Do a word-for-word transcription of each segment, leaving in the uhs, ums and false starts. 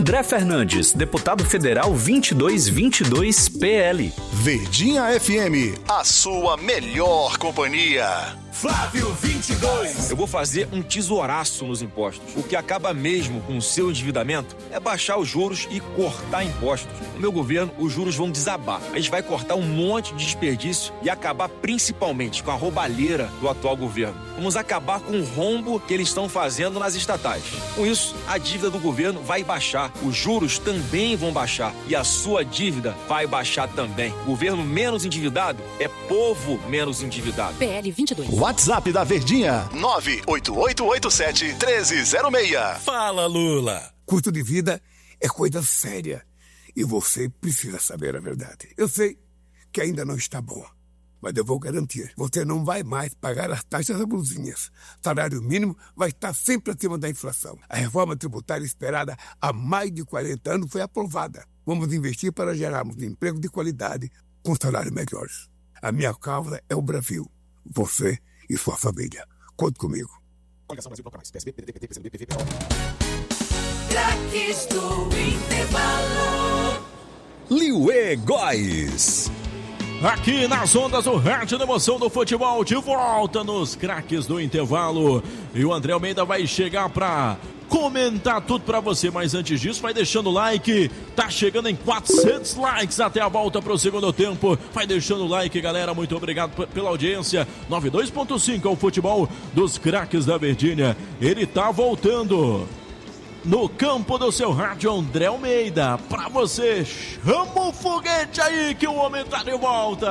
André Fernandes, deputado federal vinte e dois vinte e dois P L. Verdinha F M, a sua melhor companhia. Flávio vinte e dois. Eu vou fazer um tesouraço nos impostos. O que acaba mesmo com o seu endividamento é baixar os juros e cortar impostos. No meu governo, os juros vão desabar. A gente vai cortar um monte de desperdício e acabar principalmente com a roubalheira do atual governo. Vamos acabar com o rombo que eles estão fazendo nas estatais. Com isso, a dívida do governo vai baixar, os juros também vão baixar e a sua dívida vai baixar também. Governo menos endividado é povo menos endividado. P L vinte e dois. WhatsApp da Verdinha, nove oito oito oito sete um três zero seis. Fala, Lula. Custo de vida é coisa séria e você precisa saber a verdade. Eu sei que ainda não está bom, mas eu vou garantir, você não vai mais pagar as taxas abusinhas. Salário mínimo vai estar sempre acima da inflação. A reforma tributária esperada há mais de quarenta anos foi aprovada. Vamos investir para gerarmos emprego de qualidade com salários melhores. A minha causa é o Brasil. Você e sua família. Conte comigo. Craques do intervalo. Liuê Góes. Aqui nas ondas do Rádio da Emoção do Futebol, de volta nos Craques do Intervalo. E o André Almeida vai chegar para comentar tudo pra você, mas antes disso, vai deixando o like, tá chegando em quatrocentos likes até a volta pro segundo tempo, vai deixando o like, galera, muito obrigado p- pela audiência. Noventa e dois ponto cinco é o futebol dos Craques da Verdinha, ele tá voltando no campo do seu rádio, André Almeida, pra você, chama o foguete aí que o homem tá de volta.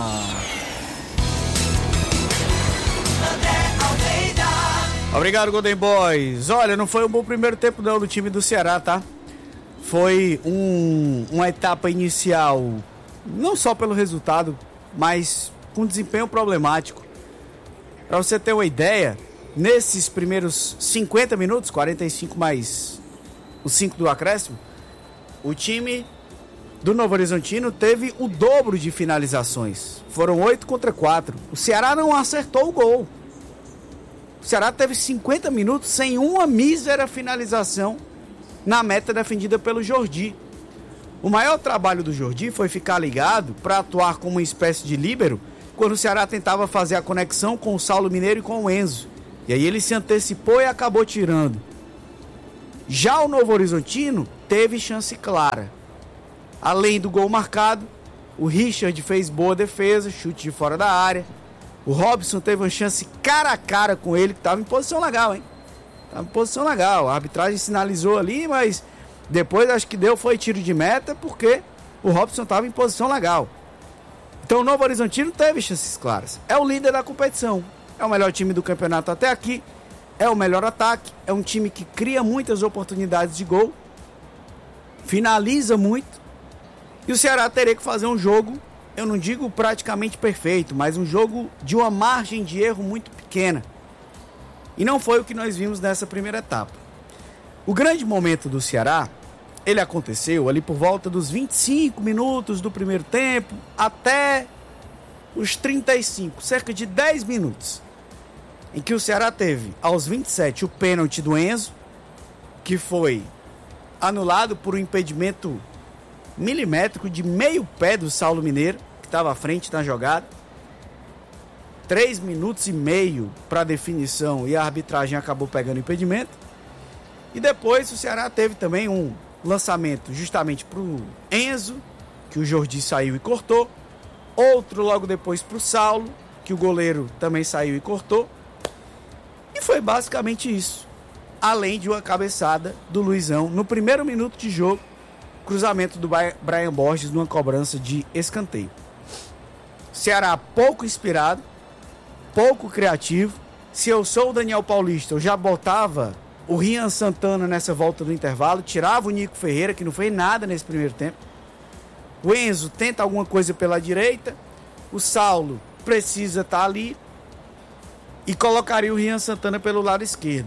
André Almeida. Obrigado, Golden Boys. Olha, não foi um bom primeiro tempo não do time do Ceará, tá? Foi um, uma etapa inicial, não só pelo resultado, mas com desempenho problemático. Pra você ter uma ideia, nesses primeiros cinquenta minutos, quarenta e cinco mais os cinco do acréscimo, o time do Novo Horizontino teve o dobro de finalizações. Foram oito contra quatro. O Ceará não acertou o gol. O Ceará teve cinquenta minutos sem uma mísera finalização na meta defendida pelo Jordi. O maior trabalho do Jordi foi ficar ligado para atuar como uma espécie de líbero quando o Ceará tentava fazer a conexão com o Saulo Mineiro e com o Enzo. E aí ele se antecipou e acabou tirando. Já o Novo Horizontino teve chance clara. Além do gol marcado, o Richard fez boa defesa, chute de fora da área. O Robson teve uma chance cara a cara com ele, que estava em posição legal, hein? Estava em posição legal. A arbitragem sinalizou ali, mas depois acho que deu foi tiro de meta, porque o Robson estava em posição legal. Então o Novo Horizontino teve chances claras. É o líder da competição. É o melhor time do campeonato até aqui. É o melhor ataque. É um time que cria muitas oportunidades de gol. Finaliza muito. E o Ceará teria que fazer um jogo, eu não digo praticamente perfeito, mas um jogo de uma margem de erro muito pequena. E não foi o que nós vimos nessa primeira etapa. O grande momento do Ceará, ele aconteceu ali por volta dos vinte e cinco minutos do primeiro tempo até os trinta e cinco, cerca de dez minutos, em que o Ceará teve aos vinte e sete o pênalti do Enzo, que foi anulado por um impedimento milimétrico de meio pé do Saulo Mineiro, que estava à frente na jogada. Três minutos e meio para definição e a arbitragem acabou pegando o impedimento. E depois o Ceará teve também um lançamento justamente para o Enzo, que o Jordi saiu e cortou. Outro logo depois para o Saulo, que o goleiro também saiu e cortou. E foi basicamente isso. Além de uma cabeçada do Luizão no primeiro minuto de jogo, cruzamento do Brian Borges numa cobrança de escanteio. Ceará pouco inspirado, pouco criativo. Se eu sou o Daniel Paulista, eu já botava o Rian Santana nessa volta do intervalo, tirava o Nico Ferreira, que não fez nada nesse primeiro tempo. O Enzo tenta alguma coisa pela direita, o Saulo precisa estar ali e colocaria o Rian Santana pelo lado esquerdo.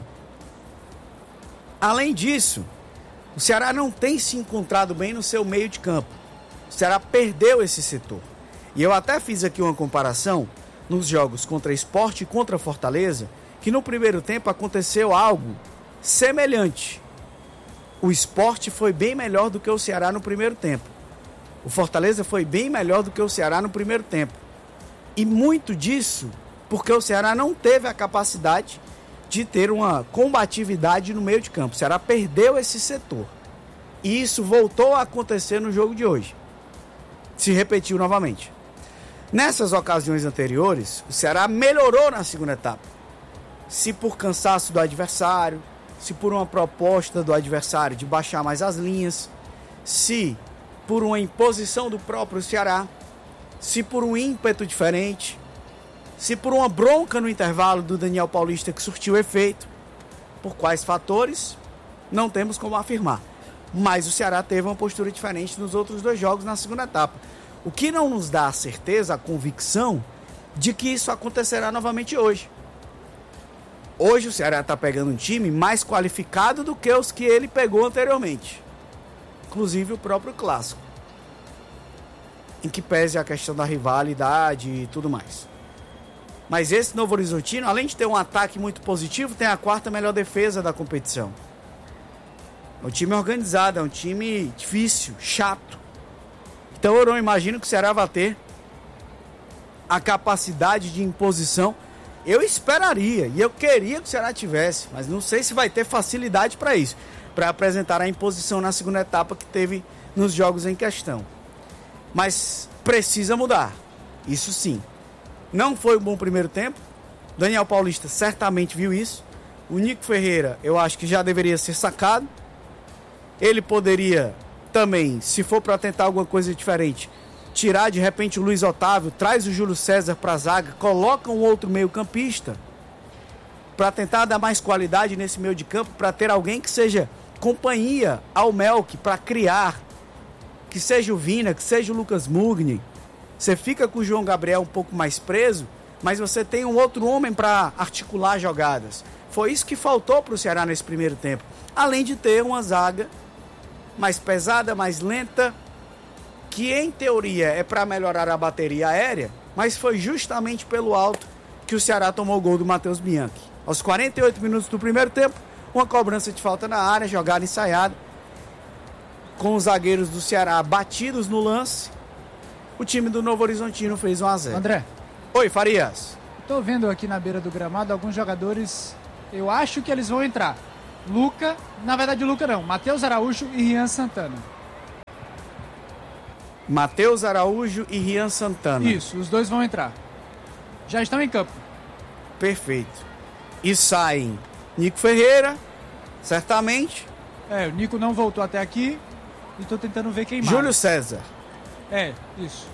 Além disso, o Ceará não tem se encontrado bem no seu meio de campo. O Ceará perdeu esse setor. E eu até fiz aqui uma comparação nos jogos contra Sport e contra Fortaleza, que no primeiro tempo aconteceu algo semelhante. o Sport foi bem melhor do que o Ceará no primeiro tempo. O Fortaleza foi bem melhor do que o Ceará no primeiro tempo. E muito disso porque o Ceará não teve a capacidade de ter uma combatividade no meio de campo. O Ceará perdeu esse setor. E isso voltou a acontecer no jogo de hoje. Se repetiu novamente. Nessas ocasiões anteriores, o Ceará melhorou na segunda etapa. Se por cansaço do adversário, se por uma proposta do adversário de baixar mais as linhas, se por uma imposição do próprio Ceará, se por um ímpeto diferente, se por uma bronca no intervalo do Daniel Paulista que surtiu efeito, por quais fatores, não temos como afirmar. Mas o Ceará teve uma postura diferente nos outros dois jogos na segunda etapa. O que não nos dá a certeza, a convicção de que isso acontecerá novamente hoje. Hoje o Ceará está pegando um time mais qualificado do que os que ele pegou anteriormente. Inclusive o próprio clássico. Em que pese a questão da rivalidade e tudo mais. Mas esse Novo Horizontino, além de ter um ataque muito positivo, tem a quarta melhor defesa da competição. É um time organizado, é um time difícil, chato. Então eu não imagino que o Ceará vai ter a capacidade de imposição. Eu esperaria e eu queria que o Ceará tivesse, mas não sei se vai ter facilidade para isso, para apresentar a imposição na segunda etapa que teve nos jogos em questão. Mas precisa mudar, isso sim. Não foi um bom primeiro tempo, Daniel Paulista certamente viu isso. O Nico Ferreira eu acho que já deveria ser sacado. Ele poderia também, se for para tentar alguma coisa diferente, tirar de repente o Luiz Otávio, traz o Júlio César para a zaga, coloca um outro meio campista para tentar dar mais qualidade nesse meio de campo, para ter alguém que seja companhia ao Melk, para criar, que seja o Vina, que seja o Lucas Mugni. Você fica com o João Gabriel um pouco mais preso, mas você tem um outro homem para articular jogadas. Foi isso que faltou para o Ceará nesse primeiro tempo, além de ter uma zaga mais pesada, mais lenta, que em teoria é para melhorar a bateria aérea, mas foi justamente pelo alto que o Ceará tomou o gol do Matheus Bianchi. Aos quarenta e oito minutos do primeiro tempo, uma cobrança de falta na área, jogada ensaiada, com os zagueiros do Ceará batidos no lance, o time do Novo Horizontino fez um a zero. André. Oi, Farias. Estou vendo aqui na beira do gramado alguns jogadores, eu acho que eles vão entrar. Luca, na verdade Luca não, Matheus Araújo e Rian Santana. Matheus Araújo e Rian Santana. Isso, os dois vão entrar. Já estão em campo. Perfeito. E saem Nico Ferreira, certamente. É, o Nico não voltou até aqui e estou tentando ver quem mais. Júlio César. É, isso.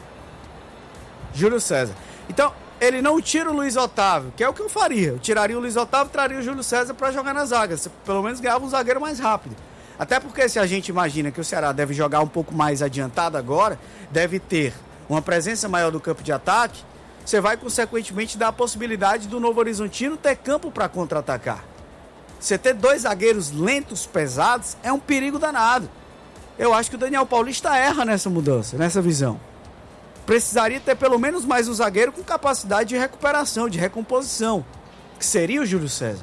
Júlio César. Então, ele não tira o Luiz Otávio, que é o que eu faria. Eu tiraria o Luiz Otávio, traria o Júlio César para jogar na zaga. Você pelo menos ganhava um zagueiro mais rápido. Até porque se a gente imagina que o Ceará deve jogar um pouco mais adiantado agora, deve ter uma presença maior do campo de ataque, você vai consequentemente dar a possibilidade do Novo Horizontino ter campo para contra-atacar. Você ter dois zagueiros lentos, pesados, é um perigo danado. Eu acho que o Daniel Paulista erra nessa mudança, nessa visão. Precisaria ter pelo menos mais um zagueiro com capacidade de recuperação, de recomposição, que seria o Júlio César.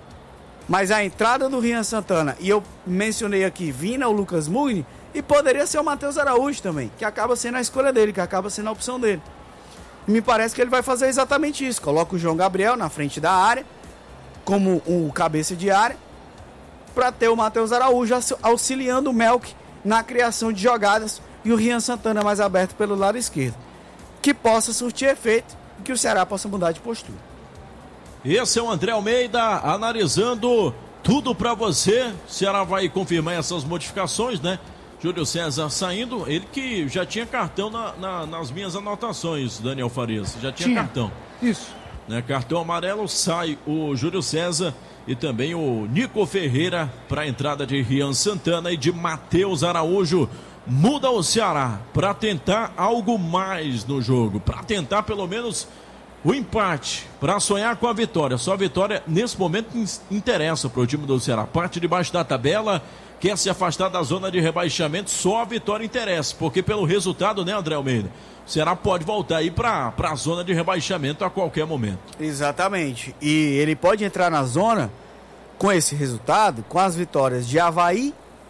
Mas a entrada do Rian Santana, e eu mencionei aqui Vina, o Lucas Mugni, e poderia ser o Matheus Araújo também, que acaba sendo a escolha dele, que acaba sendo a opção dele. E me parece que ele vai fazer exatamente isso. Coloca o João Gabriel na frente da área, como um cabeça de área, para ter o Matheus Araújo auxiliando o Melk na criação de jogadas e o Rian Santana mais aberto pelo lado esquerdo. Que possa surtir efeito e que o Ceará possa mudar de postura. Esse é o André Almeida analisando tudo para você. O Ceará vai confirmar essas modificações, né? Júlio César saindo, ele que já tinha cartão na, na, nas minhas anotações, Daniel Farias. Já tinha, tinha. cartão. Isso. Né? Cartão amarelo, sai o Júlio César e também o Nico Ferreira para a entrada de Rian Santana e de Matheus Araújo. Muda o Ceará para tentar algo mais no jogo, para tentar pelo menos o empate, para sonhar com a vitória. Só a vitória nesse momento interessa para o time do Ceará. Parte de baixo da tabela, quer se afastar da zona de rebaixamento, só a vitória interessa, porque pelo resultado, né, André Almeida? O Ceará pode voltar aí para a zona de rebaixamento a qualquer momento. Exatamente, e ele pode entrar na zona com esse resultado, com as vitórias de Avaí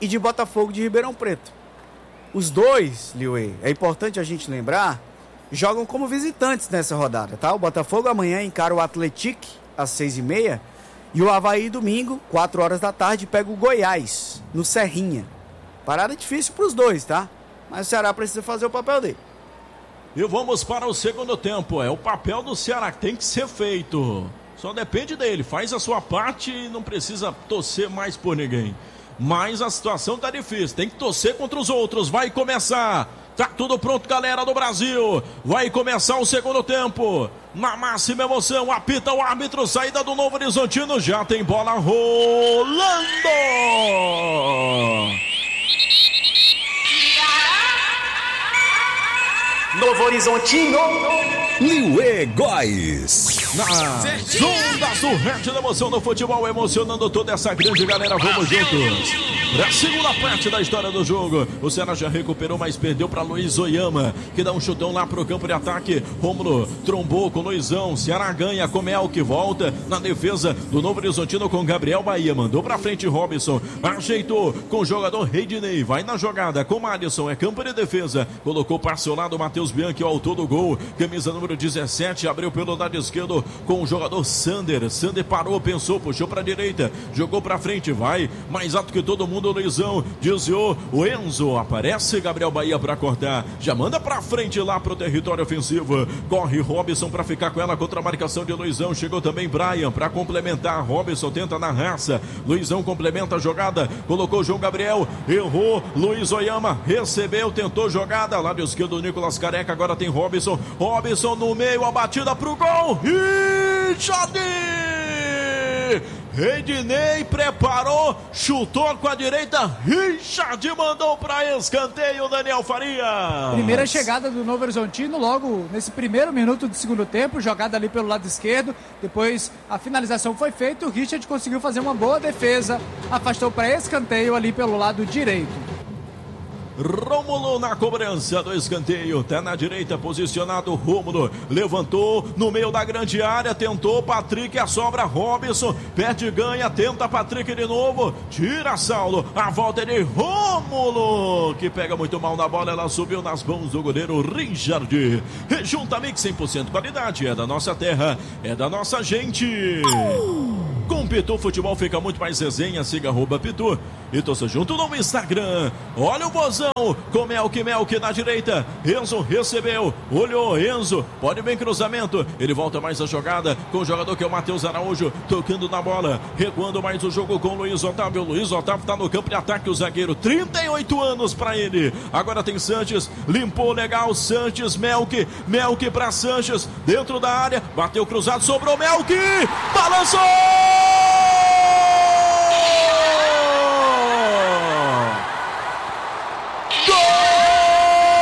e de Botafogo de Ribeirão Preto. Os dois, Liuê, é importante a gente lembrar, jogam como visitantes nessa rodada, tá? O Botafogo amanhã encara o Atlético às seis e meia e o Avaí domingo, quatro horas da tarde, pega o Goiás, no Serrinha. Parada difícil para os dois, tá? Mas o Ceará precisa fazer o papel dele. E vamos para o segundo tempo. É o papel do Ceará que tem que ser feito. Só depende dele. Faz a sua parte e não precisa torcer mais por ninguém. Mas a situação tá difícil. Tem que torcer contra os outros. Vai começar. Tá tudo pronto, galera do Brasil. Vai começar o segundo tempo. Na máxima emoção, apita o árbitro. Saída do Novo Horizontino. Já tem bola rolando. Novo Horizontino, Liuê Góes. Nas ondas do Red da Emoção do Futebol, emocionando toda essa grande galera, vamos juntos. Pra segunda parte da história do jogo, o Ceará já recuperou, mas perdeu para Luiz Oyama, que dá um chutão lá pro campo de ataque. Rômulo trombou com o Luizão, Ceará ganha, Comel que volta na defesa do Novo Horizontino com Gabriel Bahia, mandou pra frente Robson, ajeitou com o jogador Reidney, vai na jogada com Madison, é campo de defesa, colocou passe ao lado Matheus Bianchi, o autor do gol, camisa número dezessete, abriu pelo lado esquerdo com o jogador Sander, Sander parou, pensou, puxou pra direita, jogou pra frente, vai, mais alto que todo mundo, o Luizão, desviou, o Enzo, aparece Gabriel Bahia pra cortar, já manda pra frente lá pro território ofensivo, corre Robson pra ficar com ela contra a marcação de Luizão, chegou também Brian pra complementar, Robson tenta na raça, Luizão complementa a jogada, colocou João Gabriel, errou, Luiz Oyama recebeu, tentou jogada, lado esquerdo Nicolas Careca, agora tem Robson, Robson no meio, a batida pro gol, Richard! Reidney preparou, chutou com a direita, Richard mandou para escanteio, Daniel Faria. Primeira chegada do Novo Horizontino, logo nesse primeiro minuto do segundo tempo, jogada ali pelo lado esquerdo, depois a finalização foi feita, o Richard conseguiu fazer uma boa defesa, afastou para escanteio ali pelo lado direito. Rômulo na cobrança do escanteio, tá na direita posicionado Rômulo, levantou no meio da grande área, tentou Patrick, a sobra Robson, perde ganha, tenta Patrick de novo, tira Saulo, a volta é de Rômulo, que pega muito mal na bola, ela subiu nas mãos do goleiro Richard. Rejunta Mix cem por cento qualidade, é da nossa terra, é da nossa gente. Com Pitu Futebol fica muito mais resenha, siga arroba Pitu e torça junto no Instagram. Olha o Bozão, com Melk, Melk na direita, Enzo recebeu, olhou, Enzo, pode bem cruzamento, ele volta mais a jogada com o jogador que é o Matheus Araújo, tocando na bola, recuando mais o jogo com o Luiz Otávio, o Luiz Otávio tá no campo de ataque, o zagueiro, trinta e oito anos pra ele, agora tem Sanches, limpou legal, Sanches, Melk, Melk pra Sanches, dentro da área, bateu cruzado, sobrou Melk, balançou!